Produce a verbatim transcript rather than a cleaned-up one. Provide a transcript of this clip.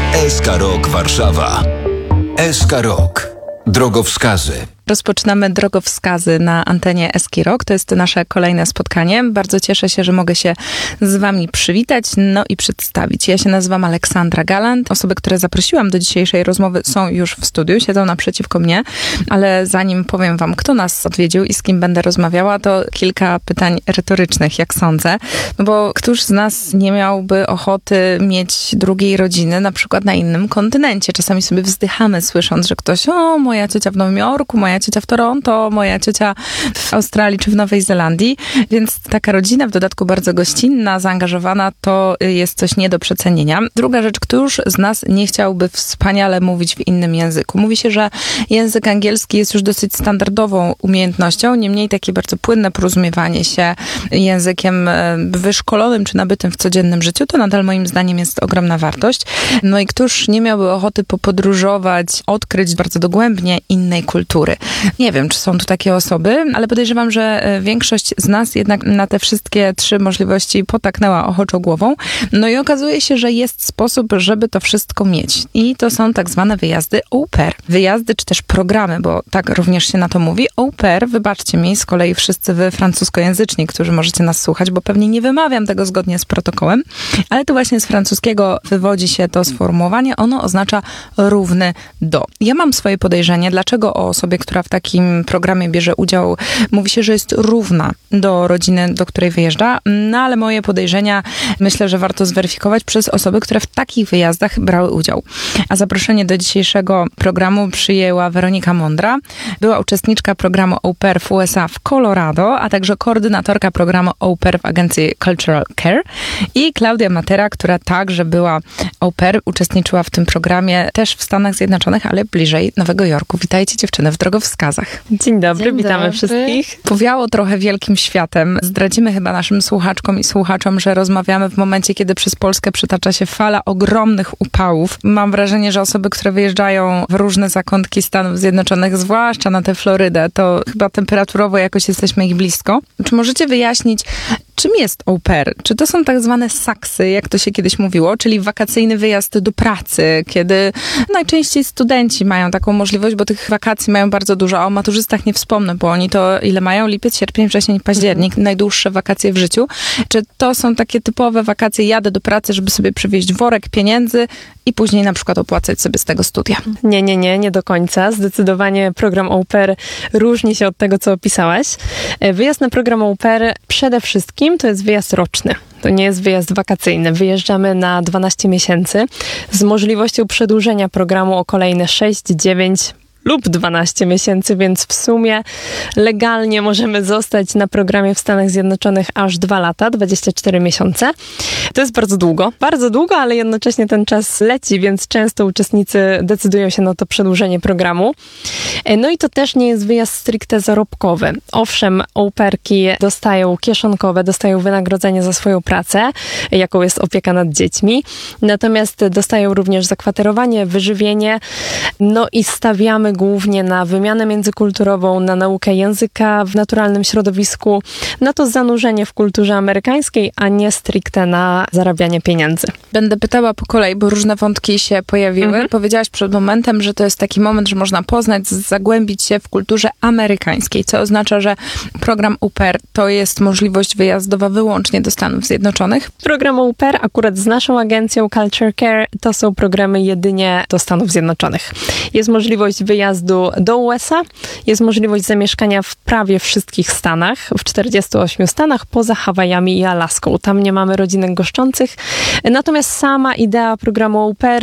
S K Rok Warszawa. S K Rok. Drogowskazy. Rozpoczynamy drogowskazy na antenie S K Rok. To jest nasze kolejne spotkanie. Bardzo cieszę się, że mogę się z wami przywitać, no i przedstawić. Ja się nazywam Aleksandra Galant. Osoby, które zaprosiłam do dzisiejszej rozmowy, są już w studiu, siedzą naprzeciwko mnie, ale zanim powiem wam, kto nas odwiedził i z kim będę rozmawiała, to kilka pytań retorycznych, jak sądzę. No bo któż z nas nie miałby ochoty mieć drugiej rodziny, na przykład na innym kontynencie? Czasami sobie wzdychamy, słysząc, że ktoś, o, moja ciocia w Nowym Jorku, moja ciocia w Toronto, moja ciocia w Australii czy w Nowej Zelandii, więc taka rodzina, w dodatku bardzo gościnna, zaangażowana, to jest coś nie do przecenienia. Druga rzecz, któż z nas nie chciałby wspaniale mówić w innym języku? Mówi się, że język angielski jest już dosyć standardową umiejętnością, niemniej takie bardzo płynne porozumiewanie się językiem wyszkolonym czy nabytym w codziennym życiu, to nadal moim zdaniem jest ogromna wartość. No i któż nie miałby ochoty popodróżować, odkryć bardzo dogłębnie innej kultury? Nie wiem, czy są tu takie osoby, ale podejrzewam, że większość z nas jednak na te wszystkie trzy możliwości potaknęła ochoczo głową. No i okazuje się, że jest sposób, żeby to wszystko mieć. I to są tak zwane wyjazdy au pair. Wyjazdy, czy też programy, bo tak również się na to mówi. Au pair, wybaczcie mi, z kolei wszyscy wy francuskojęzyczni, którzy możecie nas słuchać, bo pewnie nie wymawiam tego zgodnie z protokołem, ale to właśnie z francuskiego wywodzi się to sformułowanie. Ono oznacza równy do. Ja mam swoje podejrzenie, dlaczego o osobie, która w takim programie bierze udział, mówi się, że jest równa do rodziny, do której wyjeżdża, no ale moje podejrzenia myślę, że warto zweryfikować przez osoby, które w takich wyjazdach brały udział. A zaproszenie do dzisiejszego programu przyjęła Weronika Mądra, była uczestniczka programu Au Pair w U S A w Colorado, a także koordynatorka programu Au Pair w agencji Cultural Care i Klaudia Matera, która także była Au Pair, uczestniczyła w tym programie też w Stanach Zjednoczonych, ale bliżej Nowego Jorku. Witajcie dziewczyny w drogowskazach. Dzień dobry, Dzień witamy dobry. wszystkich. Powiało trochę wielkim światem. Zdradzimy chyba naszym słuchaczkom i słuchaczom, że rozmawiamy w momencie, kiedy przez Polskę przetacza się fala ogromnych upałów. Mam wrażenie, że osoby, które wyjeżdżają w różne zakątki Stanów Zjednoczonych, zwłaszcza na tę Florydę, to chyba temperaturowo jakoś jesteśmy ich blisko. Czy możecie wyjaśnić, czym jest au pair? Czy to są tak zwane saksy, jak to się kiedyś mówiło, czyli wakacyjny wyjazd do pracy, kiedy najczęściej studenci mają taką możliwość, bo tych wakacji mają bardzo dużo, a o maturzystach nie wspomnę, bo oni to ile mają? Lipiec, sierpień, wrzesień, październik, mhm. najdłuższe wakacje w życiu. Czy to są takie typowe wakacje, jadę do pracy, żeby sobie przywieźć worek pieniędzy i później na przykład opłacać sobie z tego studia? Nie, nie, nie, nie do końca. Zdecydowanie program au pair różni się od tego, co opisałaś. Wyjazd na program au pair przede wszystkim to jest wyjazd roczny. To nie jest wyjazd wakacyjny. Wyjeżdżamy na dwanaście miesięcy z możliwością przedłużenia programu o kolejne sześć, dziewięć lub dwanaście miesięcy, więc w sumie legalnie możemy zostać na programie w Stanach Zjednoczonych aż dwa lata, dwadzieścia cztery miesiące. To jest bardzo długo. Bardzo długo, ale jednocześnie ten czas leci, więc często uczestnicy decydują się na to przedłużenie programu. No i to też nie jest wyjazd stricte zarobkowy. Owszem, au pairki dostają kieszonkowe, dostają wynagrodzenie za swoją pracę, jaką jest opieka nad dziećmi. Natomiast dostają również zakwaterowanie, wyżywienie, no i stawiamy głównie na wymianę międzykulturową, na naukę języka w naturalnym środowisku, na to zanurzenie w kulturze amerykańskiej, a nie stricte na zarabianie pieniędzy. Będę pytała po kolei, bo różne wątki się pojawiły. Mhm. Powiedziałaś przed momentem, że to jest taki moment, że można poznać, zagłębić się w kulturze amerykańskiej, co oznacza, że program au pair to jest możliwość wyjazdowa wyłącznie do Stanów Zjednoczonych. Program au pair akurat z naszą agencją Culture Care to są programy jedynie do Stanów Zjednoczonych. Jest możliwość wyjazdu do U S A, jest możliwość zamieszkania w prawie wszystkich stanach, w czterdziestu ośmiu stanach, poza Hawajami i Alaską. Tam nie mamy rodzinek goszczących. Natomiast sama idea programu au pair